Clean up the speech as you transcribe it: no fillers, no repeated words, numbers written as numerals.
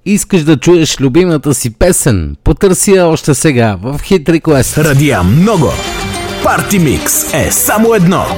Искаш да чуеш любимата си песен? Потърси я още сега в Hit Request. Радия много. Парти Микс е само едно.